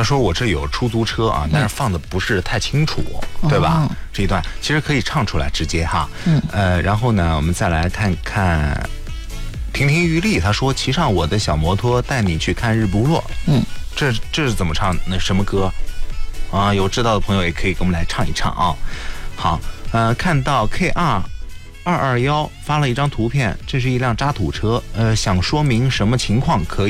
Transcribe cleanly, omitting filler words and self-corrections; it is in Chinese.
说我这有出租车啊，但是放的不是太清楚，对吧？这一段其实可以唱出来，直接哈。然后呢，我们再来看看亭亭玉立，他说骑上我的小摩托带你去看日不落。这是怎么唱？那什么歌啊？有知道的朋友也可以给我们来唱一唱啊。好，看到 KR221发了一张图片，这是一辆渣土车，想说明什么情况可以